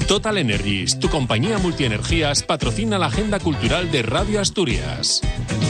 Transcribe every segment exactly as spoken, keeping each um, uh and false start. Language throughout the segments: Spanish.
Total Energies, tu compañía multienergías, patrocina la agenda cultural de Radio Asturias.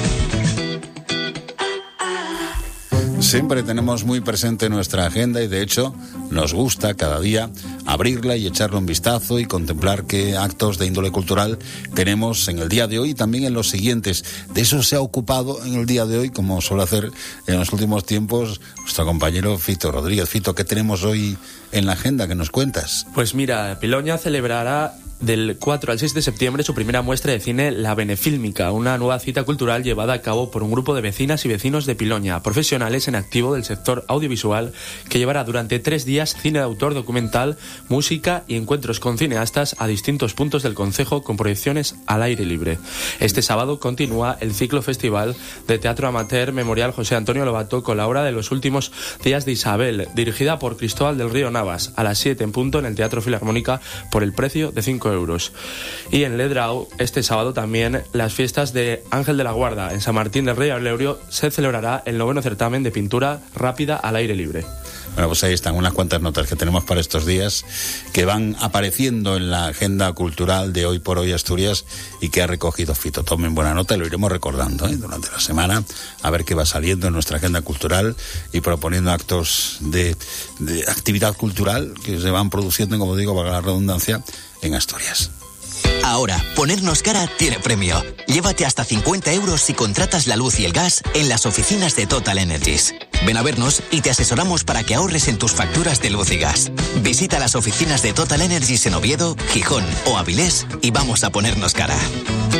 Siempre tenemos muy presente nuestra agenda y de hecho nos gusta cada día abrirla y echarle un vistazo y contemplar qué actos de índole cultural tenemos en el día de hoy y también en los siguientes. De eso se ha ocupado en el día de hoy, como suele hacer en los últimos tiempos, nuestro compañero Fito Rodríguez. Fito, ¿qué tenemos hoy en la agenda? ¿Qué nos cuentas? Pues mira, Piloña celebrará del cuatro al seis de septiembre su primera muestra de cine La Benefílmica, una nueva cita cultural llevada a cabo por un grupo de vecinas y vecinos de Piloña, profesionales en activo del sector audiovisual, que llevará durante tres días cine de autor, documental, música y encuentros con cineastas a distintos puntos del concejo con proyecciones al aire libre. Este sábado continúa el ciclo festival de teatro amateur Memorial José Antonio Lobato con la obra de Los últimos días de Isabel, dirigida por Cristóbal del Río Navas, a las siete en punto en el Teatro Filarmónica por el precio de cinco euros. Y en Ledrau, este sábado también, las fiestas de Ángel de la Guarda. En San Martín del Rey Aurelio se celebrará el noveno certamen de pintura rápida al aire libre. Bueno, pues ahí están unas cuantas notas que tenemos para estos días que van apareciendo en la agenda cultural de Hoy por Hoy Asturias y que ha recogido Fito. Tomen buena nota y lo iremos recordando, ¿eh? durante la semana, a ver qué va saliendo en nuestra agenda cultural y proponiendo actos de, de actividad cultural que se van produciendo, como digo, valga la redundancia, en Asturias. Ahora, ponernos cara tiene premio. Llévate hasta cincuenta euros si contratas la luz y el gas en las oficinas de Total Energies. Ven a vernos y te asesoramos para que ahorres en tus facturas de luz y gas. Visita las oficinas de Total Energies en Oviedo, Gijón o Avilés y vamos a ponernos cara.